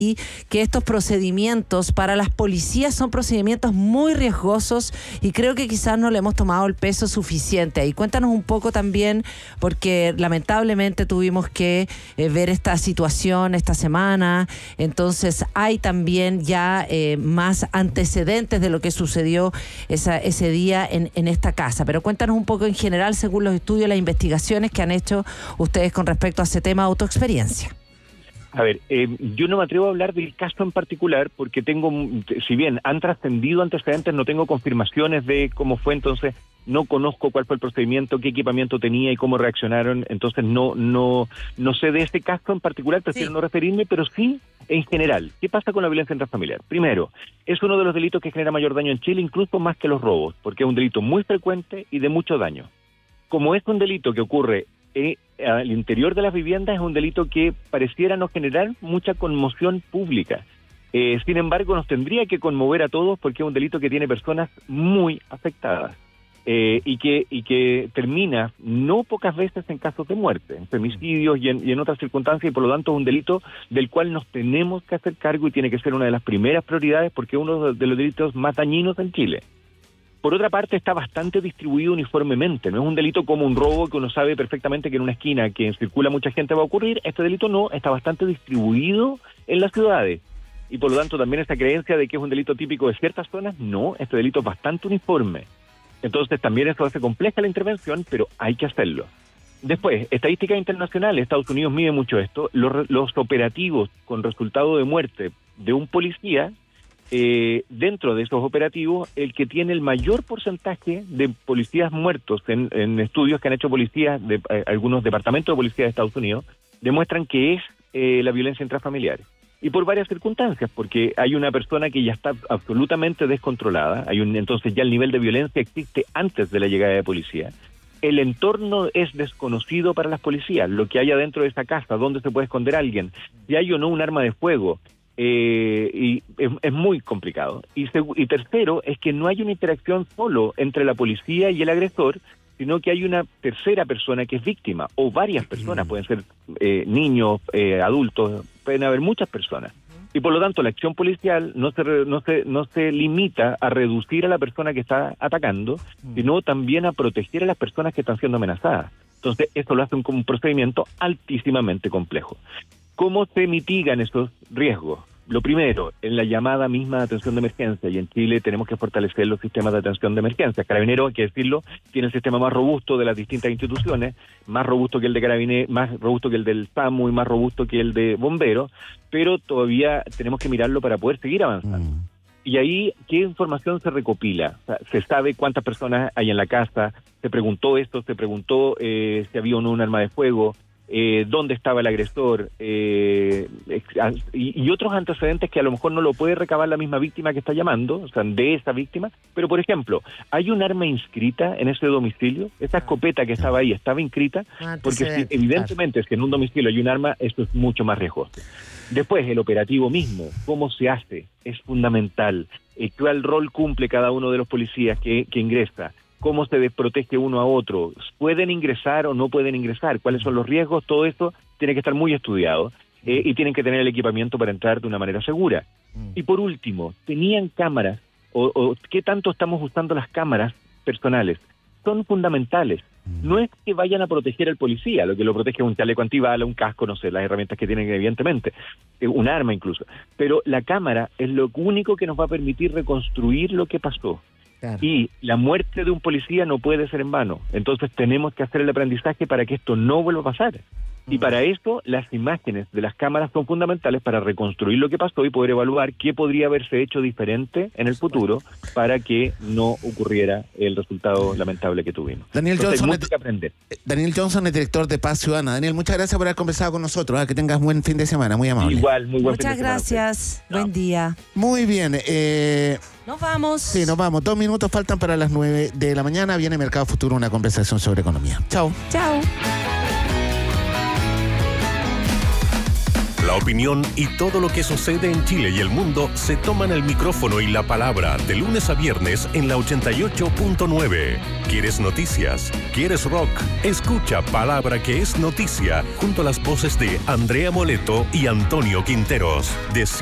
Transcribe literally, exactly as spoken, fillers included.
y que estos procedimientos para las policías son procedimientos muy riesgosos y creo que quizás no le hemos tomado el peso suficiente. Y cuéntanos un poco también, porque lamentablemente tuvimos que eh, ver esta situación esta semana, entonces hay también ya eh, más antecedentes de lo que sucedió esa, ese día en, en esta casa. Pero cuéntanos un poco en general, según los estudios, las investigaciones que han hecho ustedes con respecto a ese tema de autoexperiencia. A ver, eh, yo no me atrevo a hablar del caso en particular porque tengo, si bien han trascendido antecedentes, no tengo confirmaciones de cómo fue, entonces no conozco cuál fue el procedimiento, qué equipamiento tenía y cómo reaccionaron, entonces no no no sé de este caso en particular, prefiero sí. no referirme, pero sí en general. ¿Qué pasa con la violencia intrafamiliar? Primero, es uno de los delitos que genera mayor daño en Chile, incluso más que los robos, porque es un delito muy frecuente y de mucho daño. Como es un delito que ocurre Eh, al interior de las viviendas, es un delito que pareciera no generar mucha conmoción pública. Eh, sin embargo, nos tendría que conmover a todos porque es un delito que tiene personas muy afectadas eh, y que y que termina no pocas veces en casos de muerte, en femicidios y en, y en otras circunstancias, y por lo tanto es un delito del cual nos tenemos que hacer cargo y tiene que ser una de las primeras prioridades porque es uno de los delitos más dañinos en Chile. Por otra parte, está bastante distribuido uniformemente. No es un delito como un robo que uno sabe perfectamente que en una esquina que circula mucha gente va a ocurrir. Este delito no, está bastante distribuido en las ciudades. Y por lo tanto también esta creencia de que es un delito típico de ciertas zonas, no, este delito es bastante uniforme. Entonces también eso hace compleja la intervención, pero hay que hacerlo. Después, estadísticas internacionales, Estados Unidos mide mucho esto, los, los operativos con resultado de muerte de un policía, Eh, dentro de esos operativos, el que tiene el mayor porcentaje de policías muertos en, en estudios que han hecho policías de eh, algunos departamentos de policía de Estados Unidos, demuestran que es eh, la violencia intrafamiliar. Y por varias circunstancias, porque hay una persona que ya está absolutamente descontrolada, hay un entonces ya el nivel de violencia existe antes de la llegada de policía. El entorno es desconocido para las policías, lo que hay adentro de esa casa, dónde se puede esconder alguien, si hay o no un arma de fuego. Eh, y es, es muy complicado. Y, seg- y tercero, es que no hay una interacción solo entre la policía y el agresor, sino que hay una tercera persona que es víctima, o varias personas, pueden ser eh, niños, eh, adultos, pueden haber muchas personas. Y por lo tanto, la acción policial no se, re- no se, no se limita a reducir a la persona que está atacando, sino también a proteger a las personas que están siendo amenazadas. Entonces, esto lo hace un, un procedimiento altísimamente complejo. ¿Cómo se mitigan esos riesgos? Lo primero, en la llamada misma de atención de emergencia, y en Chile tenemos que fortalecer los sistemas de atención de emergencia. Carabineros, hay que decirlo, tiene el sistema más robusto de las distintas instituciones, más robusto que el de Carabineros, más robusto que el del SAMU y más robusto que el de Bomberos, pero todavía tenemos que mirarlo para poder seguir avanzando. Mm. Y ahí, ¿qué información se recopila? O sea, se sabe cuántas personas hay en la casa, se preguntó esto, se preguntó eh, si había o no un arma de fuego, Eh, dónde estaba el agresor eh, y, y otros antecedentes que a lo mejor no lo puede recabar la misma víctima que está llamando, o sea, de esa víctima, pero por ejemplo, ¿hay un arma inscrita en ese domicilio? Esa escopeta que estaba ahí, ¿estaba inscrita? Porque si, evidentemente, si en un domicilio hay un arma, esto es mucho más riesgoso. Después, el operativo mismo, ¿cómo se hace? Es fundamental. Eh, ¿Cuál rol cumple cada uno de los policías que, que ingresa? ¿Cómo se desprotege uno a otro? ¿Pueden ingresar o no pueden ingresar? ¿Cuáles son los riesgos? Todo esto tiene que estar muy estudiado eh, y tienen que tener el equipamiento para entrar de una manera segura. Y por último, ¿tenían cámaras o, o qué tanto estamos usando las cámaras personales? Son fundamentales. No es que vayan a proteger al policía, lo que lo protege es un chaleco antibala, un casco, no sé, las herramientas que tienen evidentemente, eh, un arma incluso. Pero la cámara es lo único que nos va a permitir reconstruir lo que pasó. Claro. Y la muerte de un policía no puede ser en vano. Entonces tenemos que hacer el aprendizaje para que esto no vuelva a pasar. Y para esto, las imágenes de las cámaras son fundamentales para reconstruir lo que pasó y poder evaluar qué podría haberse hecho diferente en el futuro para que no ocurriera el resultado lamentable que tuvimos. Daniel Entonces, Johnson, hay mucho que aprender. Daniel Johnson, el director de Paz Ciudadana. Daniel, muchas gracias por haber conversado con nosotros. ¿eh? Que tengas buen fin de semana, muy amable. Igual, muy buen Muchas fin de semana. Muchas gracias, buen no. día. Muy bien. Eh, nos vamos. Sí, nos vamos. Dos minutos faltan para las nueve de la mañana. Viene Mercado Futuro, una conversación sobre economía. Chao. Chao. La opinión y todo lo que sucede en Chile y el mundo se toman el micrófono y la palabra de lunes a viernes en la ochenta y ocho punto nueve. ¿Quieres noticias? ¿Quieres rock? Escucha Palabra que es noticia junto a las voces de Andrea Moleto y Antonio Quinteros. De